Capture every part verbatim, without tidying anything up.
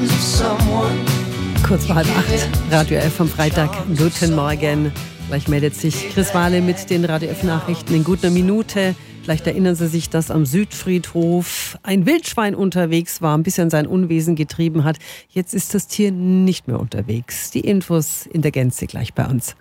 Kurz vor halb acht, Radio F am Freitag. Guten Morgen. Gleich meldet sich Chris Wahle mit den Radio F-Nachrichten in guter Minute. Vielleicht erinnern Sie sich, dass am Südfriedhof ein Wildschwein unterwegs war, ein bisschen sein Unwesen getrieben hat. Jetzt ist das Tier nicht mehr unterwegs. Die Infos in der Gänze gleich bei uns.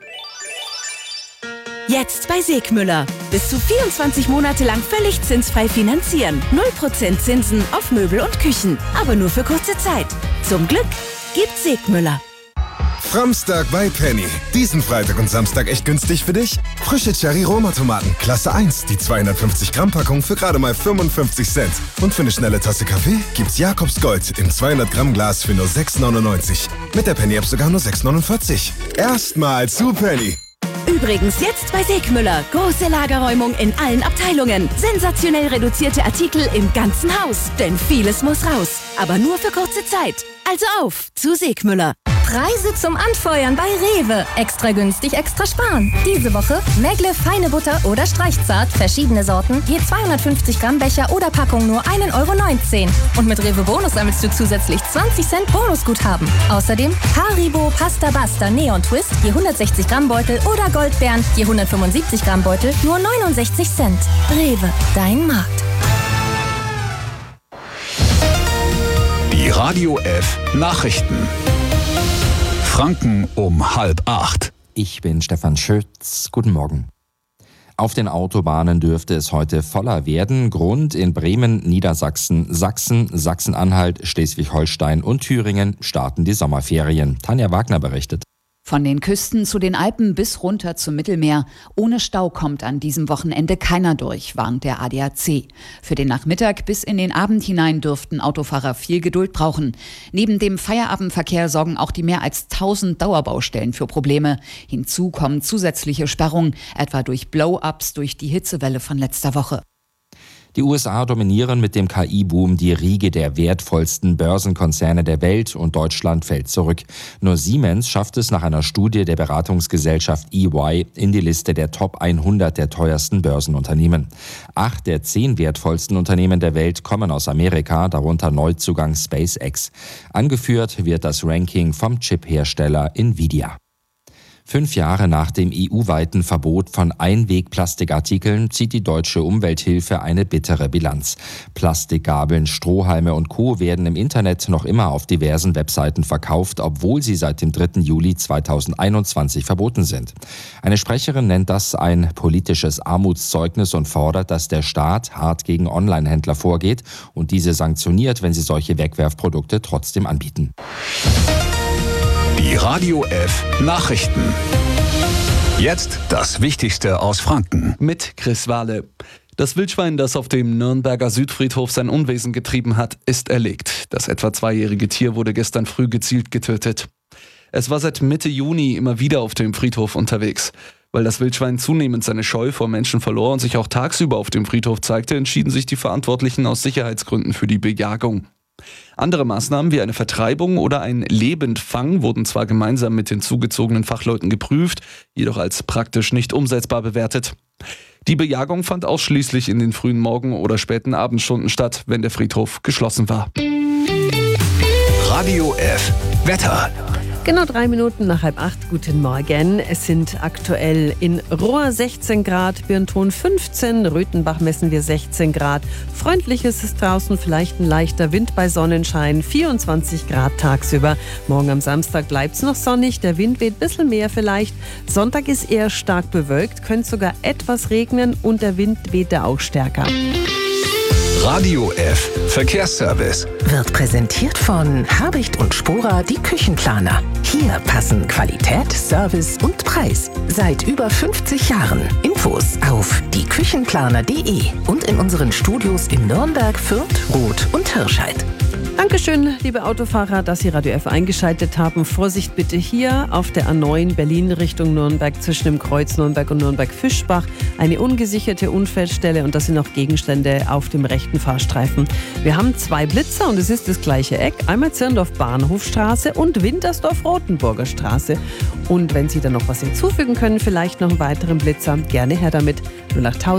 Jetzt bei Segmüller. Bis zu vierundzwanzig Monate lang völlig zinsfrei finanzieren. null Prozent Zinsen auf Möbel und Küchen. Aber nur für kurze Zeit. Zum Glück gibt Segmüller. Framstag bei Penny. Diesen Freitag und Samstag echt günstig für dich? Frische Cherry-Roma-Tomaten, Klasse eins, die zweihundertfünfzig Gramm Packung für gerade mal fünfundfünfzig Cent. Und für eine schnelle Tasse Kaffee gibt's Jakobs Gold im zweihundert Gramm Glas für nur sechs neunundneunzig. Mit der Penny-App sogar nur sechs neunundvierzig. Erstmal zu Penny. Übrigens jetzt bei Segmüller. Große Lagerräumung in allen Abteilungen. Sensationell reduzierte Artikel im ganzen Haus. Denn vieles muss raus. Aber nur für kurze Zeit. Also auf zu Segmüller. Preise zum Anfeuern bei Rewe. Extra günstig, extra sparen. Diese Woche Megle feine Butter oder Streichzart, verschiedene Sorten, je zweihundertfünfzig Gramm Becher oder Packung nur ein Euro neunzehn. Und mit Rewe Bonus sammelst du zusätzlich zwanzig Cent Bonusguthaben. Außerdem Haribo Pasta Basta Neon Twist, je hundertsechzig Gramm Beutel oder Goldbeeren, je hundertfünfundsiebzig Gramm Beutel, nur neunundsechzig Cent. Rewe, dein Markt. Die Radio F Nachrichten. Franken um halb acht. Ich bin Stefan Schütz. Guten Morgen. Auf den Autobahnen dürfte es heute voller werden. Grund: in Bremen, Niedersachsen, Sachsen, Sachsen-Anhalt, Schleswig-Holstein und Thüringen starten die Sommerferien. Tanja Wagner berichtet. Von den Küsten zu den Alpen bis runter zum Mittelmeer. Ohne Stau kommt an diesem Wochenende keiner durch, warnt der A D A C. Für den Nachmittag bis in den Abend hinein dürften Autofahrer viel Geduld brauchen. Neben dem Feierabendverkehr sorgen auch die mehr als tausend Dauerbaustellen für Probleme. Hinzu kommen zusätzliche Sperrungen, etwa durch Blow-ups durch die Hitzewelle von letzter Woche. Die U S A dominieren mit dem K I-Boom die Riege der wertvollsten Börsenkonzerne der Welt und Deutschland fällt zurück. Nur Siemens schafft es nach einer Studie der Beratungsgesellschaft E Y in die Liste der Top hundert der teuersten Börsenunternehmen. Acht der zehn wertvollsten Unternehmen der Welt kommen aus Amerika, darunter Neuzugang SpaceX. Angeführt wird das Ranking vom Chip-Hersteller Nvidia. Fünf Jahre nach dem E U-weiten Verbot von Einwegplastikartikeln zieht die Deutsche Umwelthilfe eine bittere Bilanz. Plastikgabeln, Strohhalme und Co. werden im Internet noch immer auf diversen Webseiten verkauft, obwohl sie seit dem dritten Juli zweitausendeinundzwanzig verboten sind. Eine Sprecherin nennt das ein politisches Armutszeugnis und fordert, dass der Staat hart gegen Online-Händler vorgeht und diese sanktioniert, wenn sie solche Wegwerfprodukte trotzdem anbieten. Die Radio F Nachrichten. Jetzt das Wichtigste aus Franken. Mit Chris Wahle. Das Wildschwein, das auf dem Nürnberger Südfriedhof sein Unwesen getrieben hat, ist erlegt. Das etwa zweijährige Tier wurde gestern früh gezielt getötet. Es war seit Mitte Juni immer wieder auf dem Friedhof unterwegs. Weil das Wildschwein zunehmend seine Scheu vor Menschen verlor und sich auch tagsüber auf dem Friedhof zeigte, entschieden sich die Verantwortlichen aus Sicherheitsgründen für die Bejagung. Andere Maßnahmen wie eine Vertreibung oder ein Lebendfang wurden zwar gemeinsam mit den zugezogenen Fachleuten geprüft, jedoch als praktisch nicht umsetzbar bewertet. Die Bejagung fand ausschließlich in den frühen Morgen- oder späten Abendstunden statt, wenn der Friedhof geschlossen war. Radio F Wetter. Genau drei Minuten nach halb acht. Guten Morgen. Es sind aktuell in Rohr sechzehn Grad, Birnthon fünfzehn, Röthenbach messen wir sechzehn Grad. Freundlich ist es draußen, vielleicht ein leichter Wind bei Sonnenschein, vierundzwanzig Grad tagsüber. Morgen am Samstag bleibt es noch sonnig, der Wind weht ein bisschen mehr vielleicht. Sonntag ist eher stark bewölkt, könnte sogar etwas regnen und der Wind weht da auch stärker. Radio F Verkehrsservice wird präsentiert von Habicht und Spora, die Küchenplaner. Hier passen Qualität, Service und Preis. Seit über fünfzig Jahren. Infos auf die küchenplaner punkt de und in unseren Studios in Nürnberg, Fürth, Roth und Hirscheid. Dankeschön, liebe Autofahrer, dass Sie Radio F eingeschaltet haben. Vorsicht bitte hier auf der A neun Berlin Richtung Nürnberg zwischen dem Kreuz Nürnberg und Nürnberg-Fischbach. Eine ungesicherte Unfallstelle und das sind auch Gegenstände auf dem rechten Fahrstreifen. Wir haben zwei Blitzer und es ist das gleiche Eck. Einmal Zirndorf-Bahnhofstraße und Wintersdorf-Rotenburger Straße. Und wenn Sie da noch was hinzufügen können, vielleicht noch einen weiteren Blitzer, gerne her damit. null acht